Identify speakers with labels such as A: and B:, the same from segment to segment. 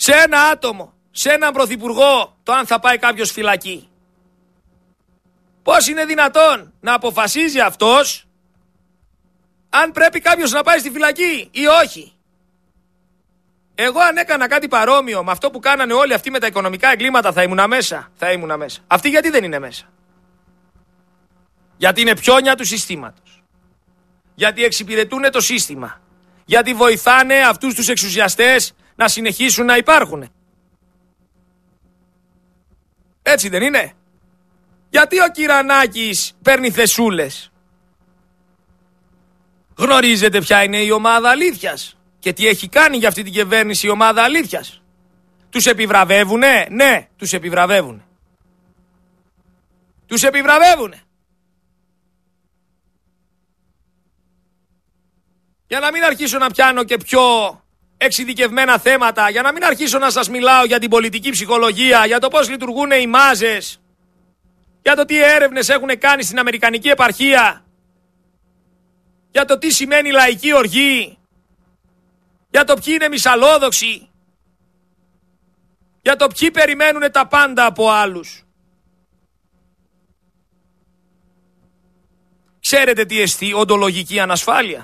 A: σε ένα άτομο, σε έναν πρωθυπουργό, το αν θα πάει κάποιος φυλακή. Πώς είναι δυνατόν να αποφασίζει αυτός αν πρέπει κάποιος να πάει στη φυλακή ή όχι? Εγώ αν έκανα κάτι παρόμοιο με αυτό που κάνανε όλοι αυτοί με τα οικονομικά εγκλήματα θα ήμουνα μέσα. Αυτοί γιατί δεν είναι μέσα? Γιατί είναι πιόνια του συστήματος. Γιατί εξυπηρετούν το σύστημα. Γιατί βοηθάνε αυτούς τους εξουσιαστές να συνεχίσουν να υπάρχουν. Έτσι δεν είναι? Γιατί ο Κυρανάκης παίρνει θεσούλες? Γνωρίζετε ποια είναι η ομάδα αλήθειας και τι έχει κάνει για αυτή την κυβέρνηση η ομάδα αλήθειας? Τους επιβραβεύουνε? Ναι, τους επιβραβεύουνε. Τους επιβραβεύουνε. Για να μην αρχίσω να πιάνω και πιο εξειδικευμένα θέματα, για να μην αρχίσω να σας μιλάω για την πολιτική ψυχολογία, για το πώς λειτουργούν οι μάζες, για το τι έρευνες έχουν κάνει στην Αμερικανική επαρχία, για το τι σημαίνει λαϊκή οργή, για το ποιοι είναι μυσαλλόδοξοι, για το ποιοι περιμένουν τα πάντα από άλλους. Ξέρετε τι εστί οντολογική ανασφάλεια?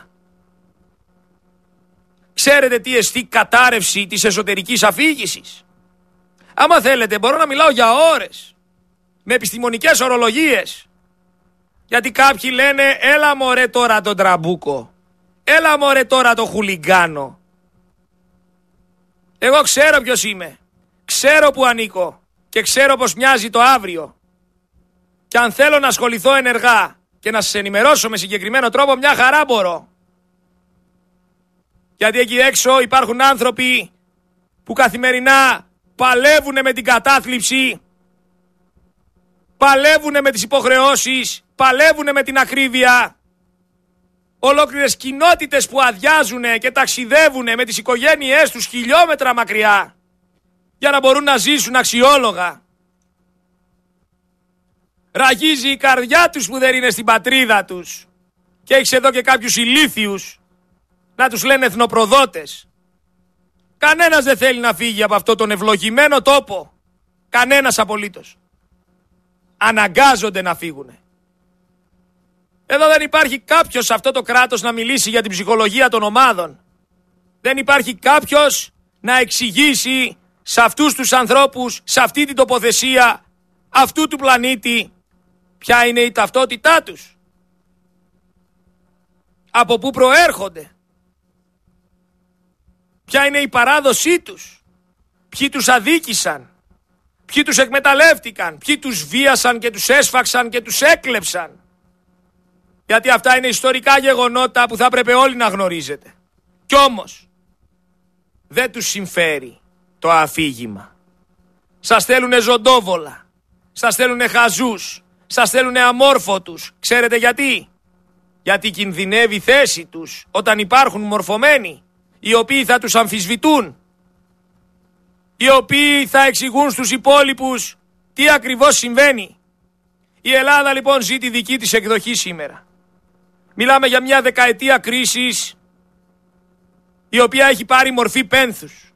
A: Ξέρετε τι εστί κατάρρευση της εσωτερικής αφήγησης? Άμα θέλετε μπορώ να μιλάω για ώρες, με επιστημονικές ορολογίες. Γιατί κάποιοι λένε έλα μωρέ τώρα τον τραμπούκο, έλα μωρέ τώρα το χουλιγκάνο. Εγώ ξέρω ποιος είμαι, ξέρω που ανήκω και ξέρω πως μοιάζει το αύριο. Και αν θέλω να ασχοληθώ ενεργά και να σας ενημερώσω με συγκεκριμένο τρόπο, μια χαρά μπορώ. Γιατί εκεί έξω υπάρχουν άνθρωποι που καθημερινά παλεύουν με την κατάθλιψη, παλεύουν με τις υποχρεώσεις, παλεύουν με την ακρίβεια. Ολόκληρες κοινότητες που αδειάζουν και ταξιδεύουν με τις οικογένειές τους χιλιόμετρα μακριά για να μπορούν να ζήσουν αξιόλογα. Ραγίζει η καρδιά τους που δεν είναι στην πατρίδα τους. Και έχεις εδώ και κάποιους ηλίθιους να τους λένε εθνοπροδότες. Κανένας δεν θέλει να φύγει από αυτό τον ευλογημένο τόπο. Κανένας απολύτως. Αναγκάζονται να φύγουνε. Εδώ δεν υπάρχει κάποιος σε αυτό το κράτος να μιλήσει για την ψυχολογία των ομάδων. Δεν υπάρχει κάποιος να εξηγήσει σε αυτούς τους ανθρώπους, σε αυτή την τοποθεσία, αυτού του πλανήτη, ποια είναι η ταυτότητά τους. Από πού προέρχονται. Ποια είναι η παράδοσή τους. Ποιοι τους αδίκησαν. Ποιοι τους εκμεταλλεύτηκαν. Ποιοι τους βίασαν και τους έσφαξαν και τους έκλεψαν. Γιατί αυτά είναι ιστορικά γεγονότα που θα έπρεπε όλοι να γνωρίζετε. Κι όμως δεν τους συμφέρει το αφήγημα. Σας θέλουνε ζωντόβολα. Σας θέλουνε χαζούς. Σας θέλουνε αμόρφωτους. Ξέρετε γιατί? Γιατί κινδυνεύει η θέση τους όταν υπάρχουν μορφωμένοι, οι οποίοι θα τους αμφισβητούν, οι οποίοι θα εξηγούν στους υπόλοιπους τι ακριβώς συμβαίνει. Η Ελλάδα λοιπόν ζει τη δική της εκδοχή σήμερα. Μιλάμε για μια δεκαετία κρίσης η οποία έχει πάρει μορφή πένθους.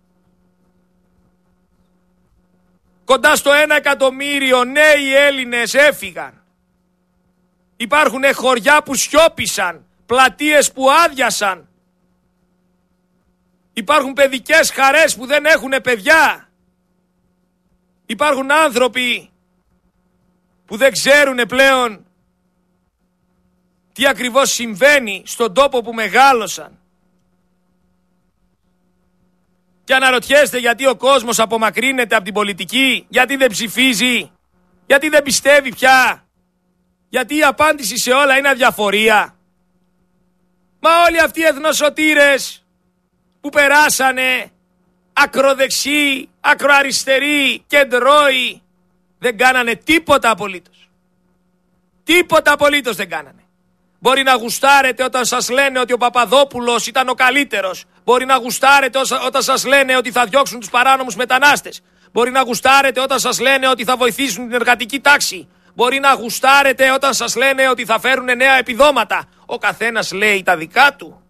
A: Κοντά στο 1 εκατομμύριο νέοι Έλληνες έφυγαν. Υπάρχουν χωριά που σιώπησαν, πλατείες που άδειασαν. Υπάρχουν παιδικές χαρές που δεν έχουν παιδιά. Υπάρχουν άνθρωποι που δεν ξέρουν πλέον τι ακριβώς συμβαίνει στον τόπο που μεγάλωσαν. Και αναρωτιέστε γιατί ο κόσμος απομακρύνεται από την πολιτική, γιατί δεν ψηφίζει, γιατί δεν πιστεύει πια, γιατί η απάντηση σε όλα είναι αδιαφορία. Μα όλοι αυτοί οι εθνοσωτήρες που περάσανε ακροδεξιοί, ακροαριστεροί, κεντρώοι, δεν κάνανε τίποτα απολύτως. Τίποτα απολύτως δεν κάνανε. Μπορεί να γουστάρετε όταν σας λένε ότι ο Παπαδόπουλος ήταν ο καλύτερος. Μπορεί να γουστάρετε όταν σας λένε ότι θα διώξουν τους παράνομους μετανάστες. Μπορεί να γουστάρετε όταν σας λένε ότι θα βοηθήσουν την εργατική τάξη. Μπορεί να γουστάρετε όταν σας λένε ότι θα φέρουν νέα επιδόματα. Ο καθένας λέει τα δικά του.